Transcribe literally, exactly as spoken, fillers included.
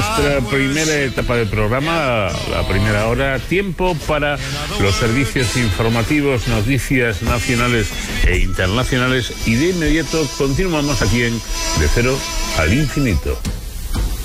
nuestra primera etapa del programa, la primera hora, tiempo para los servicios informativos, noticias nacionales e internacionales, y de inmediato continuamos aquí en De Cero al Infinito.